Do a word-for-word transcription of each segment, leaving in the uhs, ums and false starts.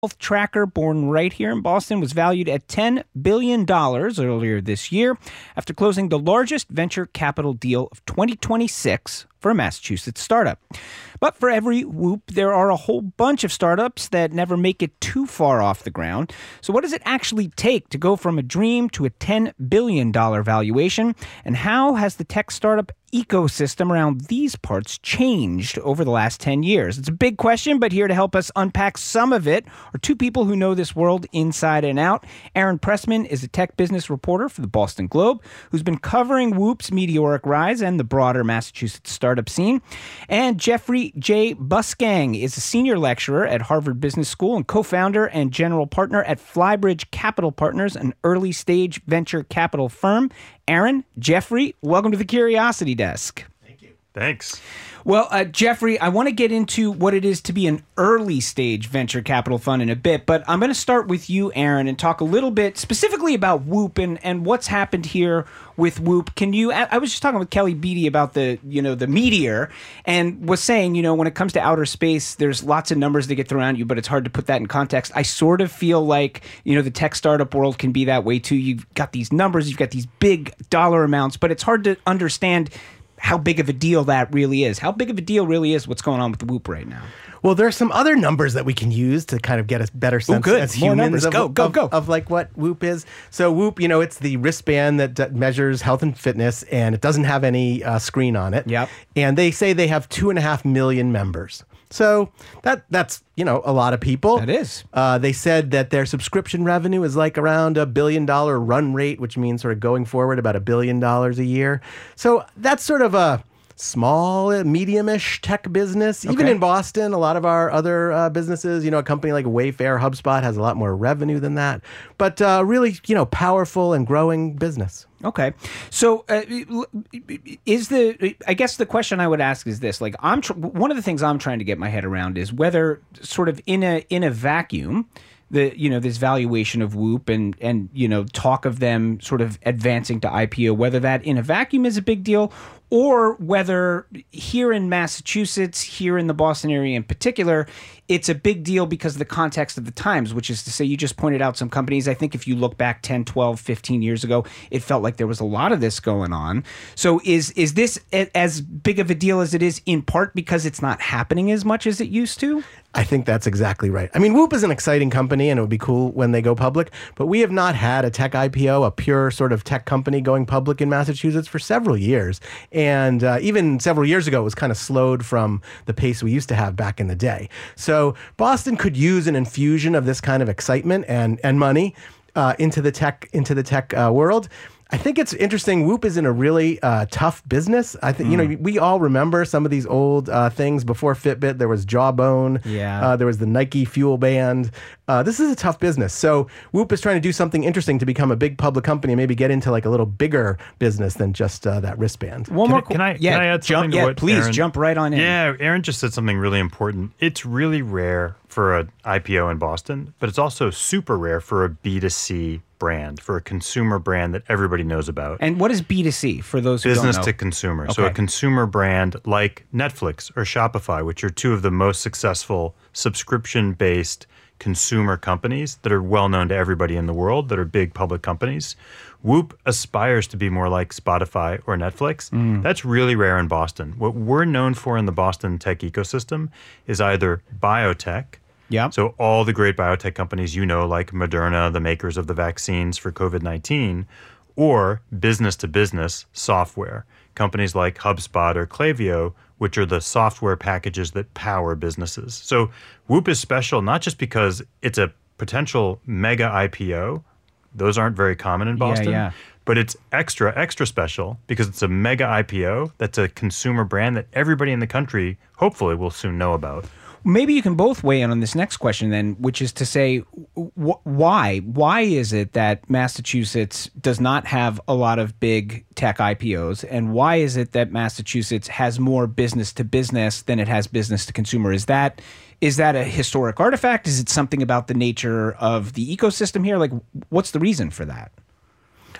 Health tracker born right here in Boston was valued at ten billion dollars earlier this year after closing the largest venture capital deal of twenty twenty-six for a Massachusetts startup. But for every Whoop, there are a whole bunch of startups that never make it too far off the ground. So what does it actually take to go from a dream to a ten billion dollars valuation? And how has the tech startup ecosystem around these parts changed over the last ten years? It's a big question, but here to help us unpack some of it are two people who know this world inside and out. Aaron Pressman is a tech business reporter for the Boston Globe, who's been covering Whoop's meteoric rise and the broader Massachusetts startup scene. And Jeffrey J. Busgang is a senior lecturer at Harvard Business School and co-founder and general partner at Flybridge Capital Partners, an early-stage venture capital firm. Aaron, Jeffrey, welcome to the Curiosity Desk. Thank you. Thanks. Well, uh, Jeffrey, I want to get into what it is to be an early-stage venture capital fund in a bit, but I'm going to start with you, Aaron, and talk a little bit specifically about Whoop and, and what's happened here with Whoop. Can you? I, I was just talking with Kelly Beatty about the, you know, the meteor, and was saying, you know, when it comes to outer space, there's lots of numbers that get thrown at you, but it's hard to put that in context. I sort of feel like, you know, the tech startup world can be that way too. You've got these numbers, you've got these big dollar amounts, but it's hard to understand how big of a deal that really is. How big of a deal really is what's going on with the Whoop right now? Well, there are some other numbers that we can use to kind of get a better sense good. as More humans numbers. of, Go, go, of, go. of like what Whoop is. So Whoop, you know, it's the wristband that d- measures health and fitness, and it doesn't have any uh, screen on it. Yep. And they say they have two and a half million members. So that that's, you know, a lot of people. That is. Uh, they said that their subscription revenue is like around a billion dollar run rate, which means sort of going forward about a billion dollars a year. So that's sort of a small, medium-ish tech business. Even Okay. in Boston, a lot of our other uh, businesses, you know, a company like Wayfair, HubSpot has a lot more revenue than that. But uh, really, you know, powerful and growing business. Okay. So uh, is the, I guess the question I would ask is this, like I'm, tr- one of the things I'm trying to get my head around is whether sort of in a, in a vacuum, the, you know, this valuation of Whoop and, and, you know, talk of them sort of advancing to I P O, whether that in a vacuum is a big deal or whether here in Massachusetts, here in the Boston area in particular, it's a big deal because of the context of the times, which is to say you just pointed out some companies. I think if you look back ten, twelve, fifteen years ago, it felt like there was a lot of this going on. So is is this a, as big of a deal as it is in part because it's not happening as much as it used to? I think that's exactly right. I mean, Whoop is an exciting company, and it would be cool when they go public, but we have not had a tech I P O, a pure sort of tech company going public in Massachusetts for several years. And uh, even several years ago, it was kind of slowed from the pace we used to have back in the day. So Boston could use an infusion of this kind of excitement and, and money uh, into the tech, into the tech uh, world. I think it's interesting. Whoop is in a really uh, tough business. I think, mm. you know, we all remember some of these old uh, things. Before Fitbit, there was Jawbone. Yeah. Uh, there was the Nike Fuel Band. Uh, this is a tough business. So Whoop is trying to do something interesting to become a big public company and maybe get into like a little bigger business than just uh, that wristband. One Can more I- can I- yeah, can I add jump, something to yeah, what please Aaron- jump right on in. Yeah, Aaron just said something really important. It's really rare for an I P O in Boston, but it's also super rare for a B two C brand, for a consumer brand that everybody knows about. And what is B two C for those who Business don't know? to consumer. So a Okay. consumer brand like Netflix or Shopify, which are two of the most successful subscription-based consumer companies that are well known to everybody in the world, that are big public companies. Whoop aspires to be more like Spotify or Netflix. Mm. That's really rare in Boston. What we're known for in the Boston tech ecosystem is either biotech. Yeah. So all the great biotech companies you know, like Moderna, the makers of the vaccines for COVID nineteen, or business-to-business software. Companies like HubSpot or Klaviyo, which are the software packages that power businesses. So Whoop is special not just because it's a potential mega I P O. Those aren't very common in Boston. yeah. But it's extra, extra special because it's a mega I P O that's a consumer brand that everybody in the country hopefully will soon know about. Maybe you can both weigh in on this next question then, which is to say, wh- why? Why is it that Massachusetts does not have a lot of big tech I P Os? And why is it that Massachusetts has more business to business than it has business to consumer? Is that is that a historic artifact? Is it something about the nature of the ecosystem here? Like, what's the reason for that?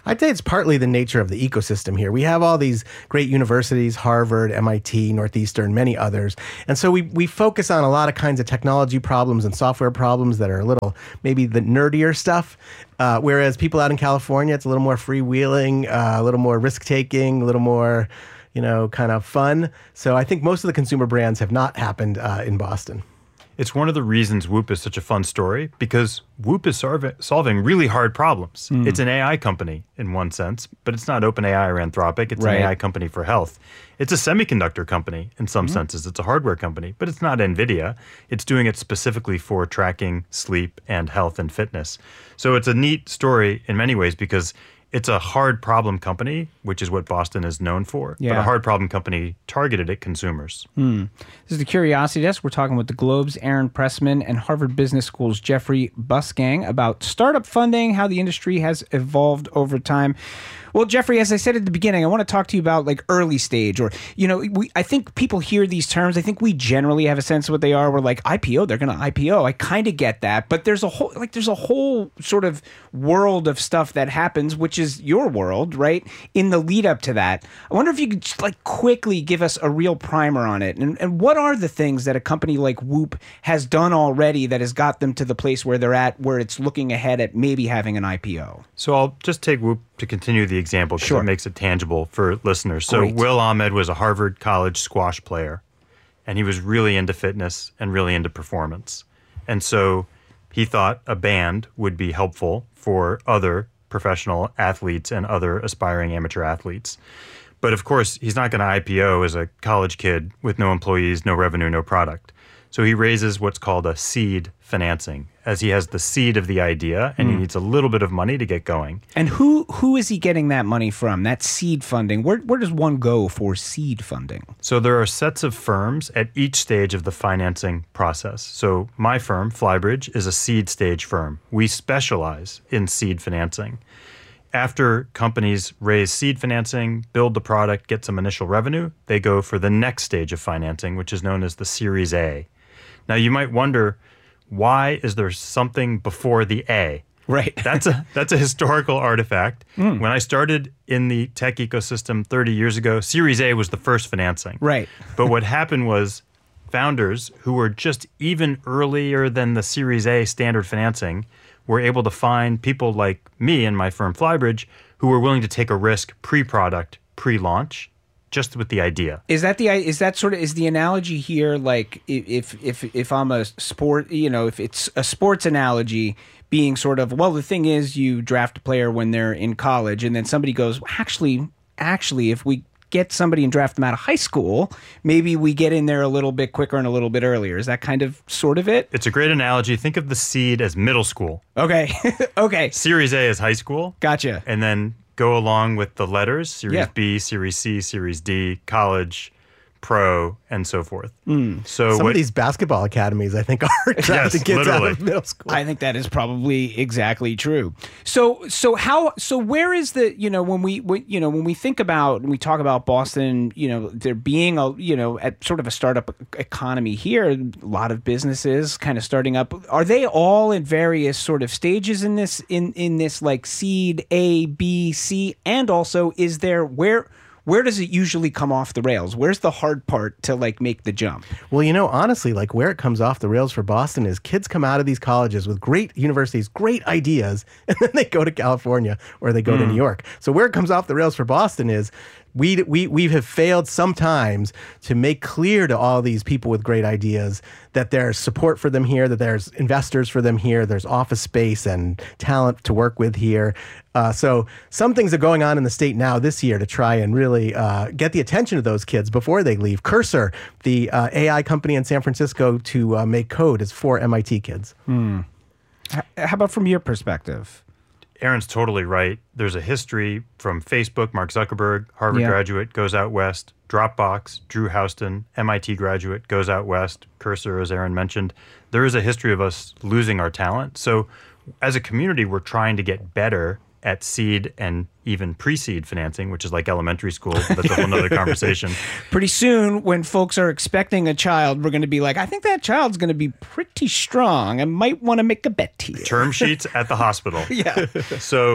I'd say it's partly the nature of the ecosystem here. We have all these great universities, Harvard, M I T, Northeastern, many others. And so we, we focus on a lot of kinds of technology problems and software problems that are a little, maybe the nerdier stuff. Uh, whereas people out in California, it's a little more freewheeling, uh, a little more risk-taking, a little more, you know, kind of fun. So I think most of the consumer brands have not happened uh, in Boston. It's one of the reasons Whoop is such a fun story, because Whoop is solve- solving really hard problems. Mm. It's an A I company in one sense, but it's not OpenAI or Anthropic. It's right. an A I company for health. It's a semiconductor company in some mm. senses. It's a hardware company, but it's not NVIDIA. It's doing it specifically for tracking sleep and health and fitness. So it's a neat story in many ways because it's a hard problem company, which is what Boston is known for, yeah. but a hard problem company targeted at consumers. Hmm. This is the Curiosity Desk. We're talking with the Globe's Aaron Pressman and Harvard Business School's Jeffrey Busgang about startup funding, how the industry has evolved over time. Well, Jeffrey, as I said at the beginning, I want to talk to you about like early stage, or, you know, we, I think people hear these terms. I think we generally have a sense of what they are. We're like, I P O, they're going to I P O. I kind of get that. But there's a whole, like, there's a whole sort of world of stuff that happens, which is your world, right? In the lead up to that. I wonder if you could just like quickly give us a real primer on it. And, and what are the things that a company like Whoop has done already that has got them to the place where they're at, where it's looking ahead at maybe having an I P O? So I'll just take Whoop to continue the example because sure. it makes it tangible for listeners. So Great. Will Ahmed was a Harvard College squash player, and he was really into fitness and really into performance. And so he thought a band would be helpful for other professional athletes and other aspiring amateur athletes. But of course, he's not going to I P O as a college kid with no employees, no revenue, no product. So he raises what's called a seed financing, as he has the seed of the idea and mm. he needs a little bit of money to get going. And who who is he getting that money from, that seed funding? Where, where does one go for seed funding? So there are sets of firms at each stage of the financing process. So my firm, Flybridge, is a seed stage firm. We specialize in seed financing. After companies raise seed financing, build the product, get some initial revenue, they go for the next stage of financing, which is known as the Series A. Now, you might wonder, why is there something before the A? Right. That's a that's a historical artifact. Mm. When I started in the tech ecosystem thirty years ago, Series A was the first financing. Right. But what happened was founders who were just even earlier than the Series A standard financing were able to find people like me and my firm Flybridge who were willing to take a risk pre-product, pre-launch, just with the idea. Is that the is that sort of is the analogy here? Like if if if I'm a sport, you know, if it's a sports analogy, being sort of, well, the thing is, you draft a player when they're in college, and then somebody goes, well, actually, actually, if we get somebody and draft them out of high school, maybe we get in there a little bit quicker and a little bit earlier. Is that kind of sort of it? It's a great analogy. Think of the seed as middle school. Okay. Okay. Series A is high school. Gotcha. And then go along with the letters, Series Yeah. B, Series C, Series D, college, pro, and so forth. Mm. So Some what, of these basketball academies, I think, are drafting Yes, kids out literally. of middle school. I think that is probably exactly true. So, so how, so where is the, you know, when we, when, you know, when we think about, when we talk about Boston, you know, there being a, you know, at sort of a startup economy here, a lot of businesses kind of starting up. Are they all in various sort of stages in this, in, in this like seed A, B, C, and also is there, where, Where does it usually come off the rails? Where's the hard part to like make the jump? Well, you know, honestly, like where it comes off the rails for Boston is kids come out of these colleges with great universities, great ideas, and then they go to California or they go mm. to New York. So where it comes off the rails for Boston is we we we have failed sometimes to make clear to all these people with great ideas that there's support for them here, that there's investors for them here, there's office space and talent to work with here. Uh, so some things are going on in the state now this year to try and really uh, get the attention of those kids before they leave. Cursor, the uh, A I company in San Francisco to uh, make code, is for M I T kids. Hmm. H- how about from your perspective? Aaron's totally right. There's a history from Facebook, Mark Zuckerberg, Harvard Yeah. graduate, goes out west. Dropbox, Drew Houston, M I T graduate, goes out west. Cursor, as Aaron mentioned. There is a history of us losing our talent. So as a community, we're trying to get better at seed and even pre-seed financing, which is like elementary school. That's a whole nother conversation. Pretty soon, when folks are expecting a child, we're going to be like, I think that child's going to be pretty strong. I might want to make a bet here. Term sheets at the hospital. Yeah. So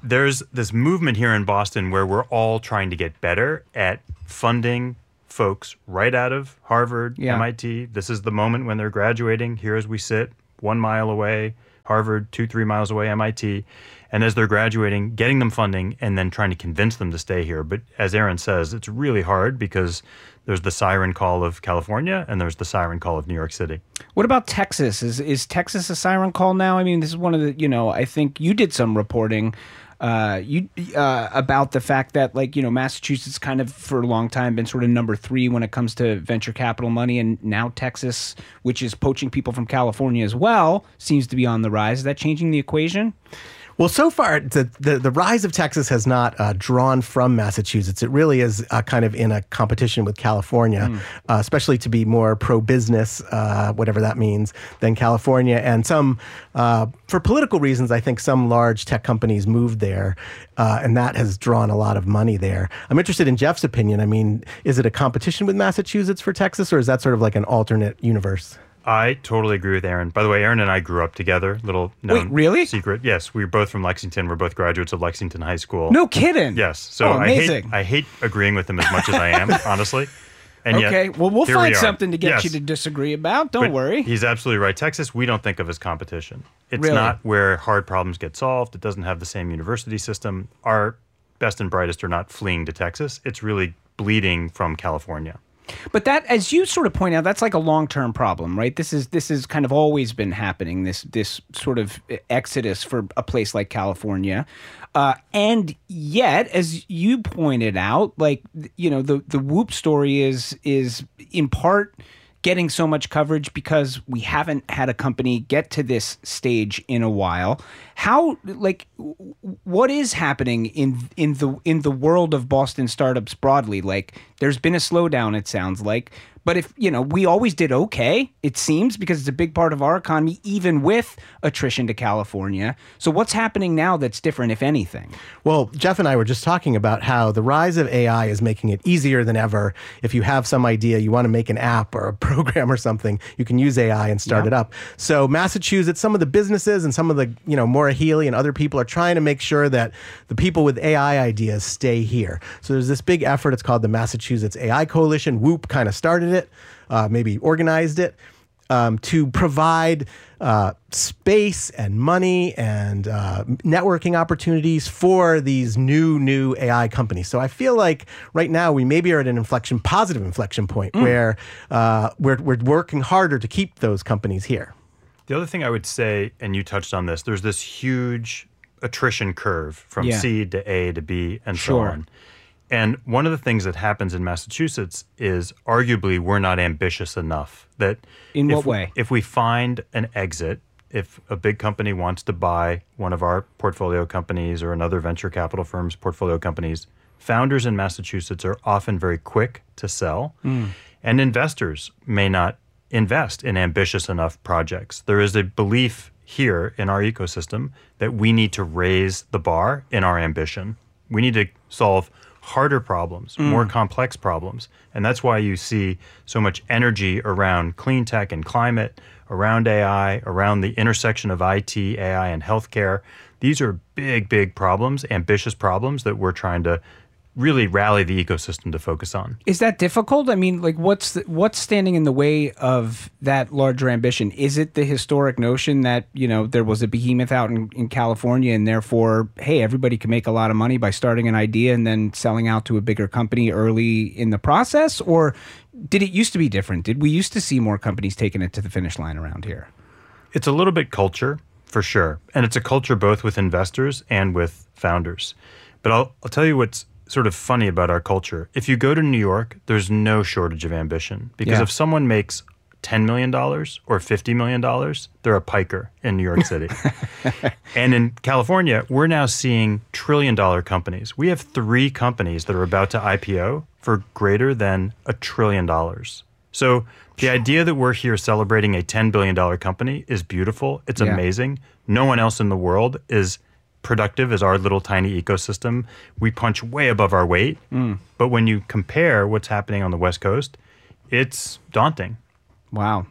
there's this movement here in Boston where we're all trying to get better at funding folks right out of Harvard, Yeah. M I T. This is the moment when they're graduating. Here as we sit, one mile away, Harvard, two, three miles away, M I T. And as they're graduating, getting them funding and then trying to convince them to stay here. But as Aaron says, it's really hard because there's the siren call of California and there's the siren call of New York City. What about Texas? Is is Texas a siren call now? I mean, this is one of the, you know, I think you did some reporting uh, you uh, about the fact that, like, you know, Massachusetts kind of for a long time been sort of number three when it comes to venture capital money. And now Texas, which is poaching people from California as well, seems to be on the rise. Is that changing the equation? Well, so far, the, the, the rise of Texas has not uh, drawn from Massachusetts. It really is uh, kind of in a competition with California, mm. uh, especially to be more pro-business, uh, whatever that means, than California. And some, uh, for political reasons, I think some large tech companies moved there, uh, and that has drawn a lot of money there. I'm interested in Jeff's opinion. I mean, is it a competition with Massachusetts for Texas, or is that sort of like an alternate universe? I totally agree with Aaron. By the way, Aaron and I grew up together. Little known Wait, really? secret. Yes, we were both from Lexington. We're both graduates of Lexington High School. No kidding. Yes. So oh, I hate amazing. I hate agreeing with him as much as I am, honestly. And okay. Yet, well, we'll here find we something to get yes. you to disagree about. Don't But worry. He's absolutely right. Texas, we don't think of as competition. It's Really? not where hard problems get solved. It doesn't have the same university system. Our best and brightest are not fleeing to Texas. It's really bleeding from California. But that, as you sort of point out, that's like a long-term problem, right? This is this has kind of always been happening. This this sort of exodus for a place like California, uh, and yet, as you pointed out, like, you know, the the Whoop story is is in part getting so much coverage because we haven't had a company get to this stage in a while. How, like, what is happening in in the in the world of Boston startups broadly? Like, there's been a slowdown, it sounds like. But if, you know, we always did okay, it seems, because it's a big part of our economy, even with attrition to California. So what's happening now that's different, if anything? Well, Jeff and I were just talking about how the rise of A I is making it easier than ever. If you have some idea, you want to make an app or a program or something, you can use A I and start Yeah. it up. So Massachusetts, some of the businesses and some of the, you know, Maura Healey and other people are trying to make sure that the people with A I ideas stay here. So there's this big effort. It's called the Massachusetts A I Coalition. Whoop kind of started it. Uh, maybe organized it um, to provide uh, space and money and uh, networking opportunities for these new, new A I companies. So I feel like right now we maybe are at an inflection, positive inflection point mm. where uh, we're, we're working harder to keep those companies here. The other thing I would say, and you touched on this, there's this huge attrition curve from Yeah. seed to A to B and Sure. so on. And one of the things that happens in Massachusetts is arguably we're not ambitious enough. That In if what we- way? If we find an exit, if a big company wants to buy one of our portfolio companies or another venture capital firm's portfolio companies, founders in Massachusetts are often very quick to sell, Mm. and investors may not invest in ambitious enough projects. There is a belief here in our ecosystem that we need to raise the bar in our ambition. We need to solve harder problems, Mm. more complex problems. And that's why you see so much energy around clean tech and climate, around A I, around the intersection of I T, A I, and healthcare. These are big, big problems, ambitious problems that we're trying to really rally the ecosystem to focus on. Is that difficult? I mean, like, what's the, what's standing in the way of that larger ambition? Is it the historic notion that, you know, there was a behemoth out in, in California and therefore, hey, everybody can make a lot of money by starting an idea and then selling out to a bigger company early in the process? Or did it used to be different? Did we used to see more companies taking it to the finish line around here? It's a little bit culture, for sure. And it's a culture both with investors and with founders. But I'll, I'll tell you what's sort of funny about our culture. If you go to New York, there's no shortage of ambition. Because Yeah. if someone makes ten million dollars or fifty million dollars, they're a piker in New York City. And in California, we're now seeing trillion dollar companies. We have three companies that are about to I P O for greater than a trillion dollars. So the idea that we're here celebrating a ten billion dollars company is beautiful. It's Yeah. amazing. No one else in the world is productive as our little tiny ecosystem. We punch way above our weight. Mm. But when you compare what's happening on the West Coast, it's daunting. Wow.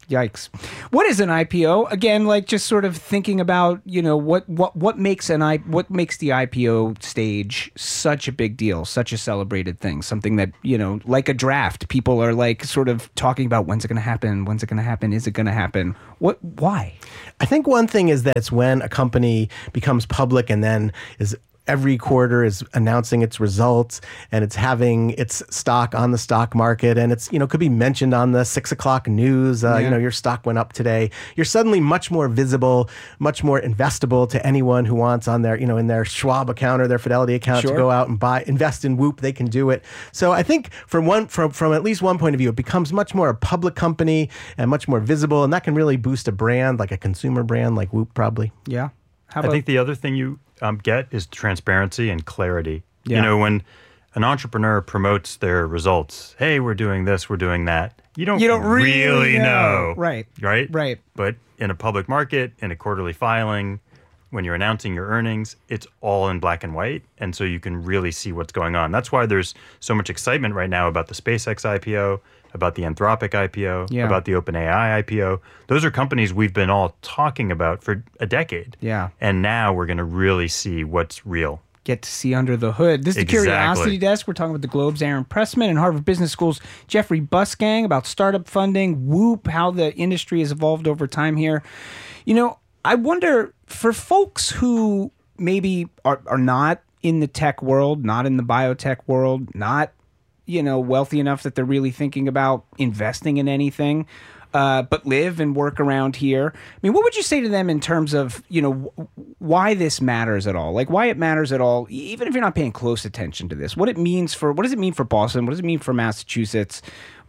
Yikes. What is an I P O? Again, like just sort of thinking about, you know, what what what makes an I what makes the I P O stage such a big deal, such a celebrated thing, something that, you know, like a draft, people are like sort of talking about when's it going to happen? When's it going to happen? Is it going to happen? What why? I think one thing is that it's when a company becomes public and then is every quarter is announcing its results and it's having its stock on the stock market, and it's, you know, could be mentioned on the six o'clock news. Uh, Yeah. You know, your stock went up today. You're suddenly much more visible, much more investable to anyone who wants on their, you know, in their Schwab account or their Fidelity account Sure. to go out and buy, invest in Whoop. They can do it. So I think from one, from, from at least one point of view, it becomes much more a public company and much more visible. And that can really boost a brand, like a consumer brand like Whoop probably. Yeah. How I about think the other thing you um, get is transparency and clarity. Yeah. You know, when an entrepreneur promotes their results, hey, we're doing this, we're doing that, you don't, You don't really know. know. Right. Right? Right. But in a public market, in a quarterly filing, when you're announcing your earnings, it's all in black and white. And so you can really see what's going on. That's why there's so much excitement right now about the SpaceX I P O, about the Anthropic I P O, Yeah. about the OpenAI I P O. Those are companies we've been all talking about for a decade. Yeah. And now we're going to really see what's real. get to see under the hood. This is the Exactly. Curiosity Desk. We're talking with the Globe's Aaron Pressman and Harvard Business School's Jeffrey Busgang about startup funding, Whoop, how the industry has evolved over time here. You know, I wonder, for folks who maybe are, are not in the tech world, not in the biotech world, not, you know, wealthy enough that they're really thinking about investing in anything, uh, but live and work around here. I mean, what would you say to them in terms of, you know, w- why this matters at all? Like, why it matters at all, e- even if you're not paying close attention to this, what it means for, what does it mean for Boston? What does it mean for Massachusetts?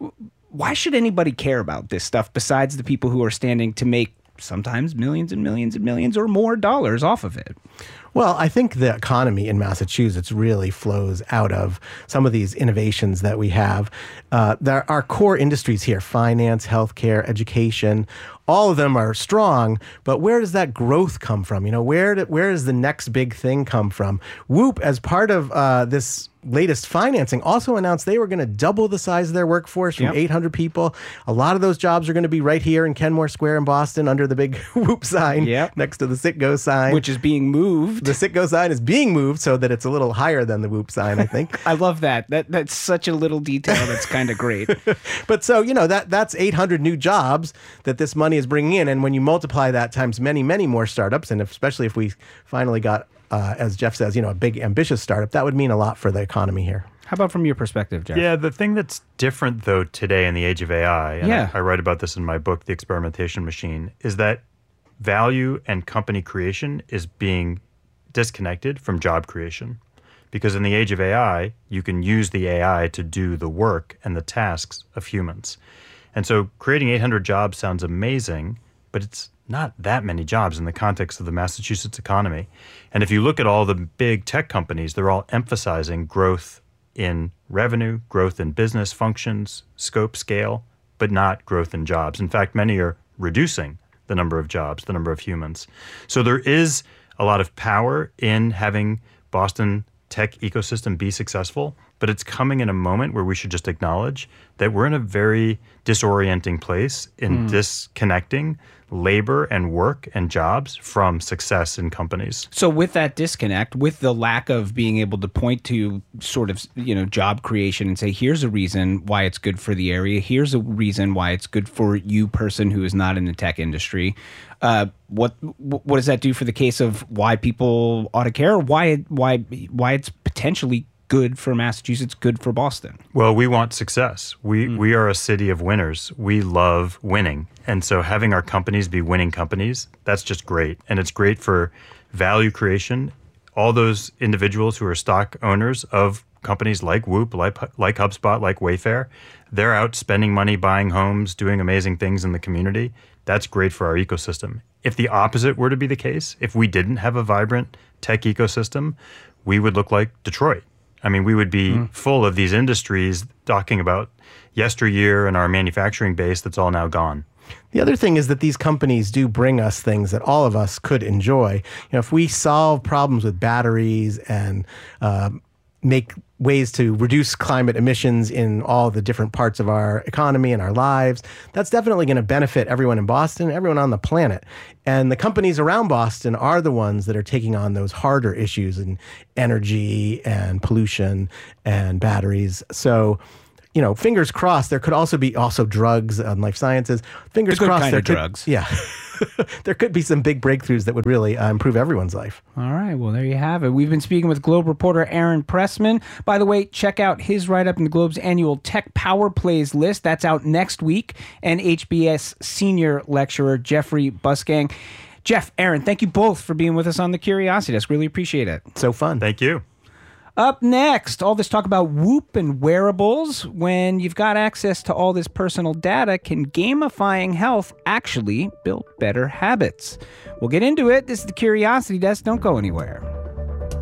Why should anybody care about this stuff besides the people who are standing to make sometimes millions and millions and millions or more dollars off of it? Well, I think the economy in Massachusetts really flows out of some of these innovations that we have. Uh, there are core industries here: finance, healthcare, education. All of them are strong, but where does that growth come from? You know, where do, where does the next big thing come from? Whoop, as part of uh, this latest financing, also announced they were going to double the size of their workforce from Yep. eight hundred people. A lot of those jobs are going to be right here in Kenmore Square in Boston under the big Whoop sign Yep. next to the Citgo sign. Which is being moved. The Citgo sign is being moved so that it's a little higher than the Whoop sign, I think. I love that. That that's such a little detail that's kind of great. But so, you know, that that's eight hundred new jobs that this money is bringing in. And when you multiply that times many, many more startups, and if, especially if we finally got, uh, as Jeff says, you know, a big, ambitious startup, that would mean a lot for the economy here. How about from your perspective, Jeff? Yeah, the thing that's different, though, today in the age of A I, and Yeah. I, I write about this in my book, The Experimentation Machine, is that value and company creation is being disconnected from job creation. Because in the age of A I, you can use the A I to do the work and the tasks of humans. And so creating eight hundred jobs sounds amazing, but it's not that many jobs in the context of the Massachusetts economy. And if you look at all the big tech companies, they're all emphasizing growth in revenue, growth in business functions, scope, scale, but not growth in jobs. In fact, many are reducing the number of jobs, the number of humans. So there is a lot of power in having Boston tech ecosystem be successful, but it's coming in a moment where we should just acknowledge that we're in a very disorienting place in disconnecting labor and work and jobs from success in companies. So with that disconnect, with the lack of being able to point to sort of, you know, job creation and say, here's a reason why it's good for the area, here's a reason why it's good for you person who is not in the tech industry. Uh, what what does that do for the case of why people ought to care, or why why why it's potentially good for Massachusetts, good for Boston? Well, we want success. We mm. we are a city of winners. We love winning. And so having our companies be winning companies, that's just great. And it's great for value creation. All those individuals who are stock owners of companies like Whoop, like, like HubSpot, like Wayfair, they're out spending money, buying homes, doing amazing things in the community. That's great for our ecosystem. If the opposite were to be the case, if we didn't have a vibrant tech ecosystem, we would look like Detroit. I mean, we would be mm. full of these industries talking about yesteryear and our manufacturing base that's all now gone. The other thing is that these companies do bring us things that all of us could enjoy. You know, if we solve problems with batteries and uh, make ways to reduce climate emissions in all the different parts of our economy and our lives. That's definitely going to benefit everyone in Boston, everyone on the planet. And the companies around Boston are the ones that are taking on those harder issues in energy and pollution and batteries. So, you know, fingers crossed, there could also be also drugs and life sciences. Fingers The good crossed kind there of could, drugs. Yeah. There could be some big breakthroughs that would really uh, improve everyone's life. All right. Well, there you have it. We've been speaking with Globe reporter Aaron Pressman. By the way, check out his write-up in the Globe's annual Tech Power Plays list. That's out next week. And H B S senior lecturer Jeffrey Busgang. Jeff, Aaron, thank you both for being with us on the Curiosity Desk. Really appreciate it. So fun. Thank you. Up next, all this talk about Whoop and wearables. When you've got access to all this personal data, can gamifying health actually build better habits? We'll get into it. This is the Curiosity Desk. Don't go anywhere.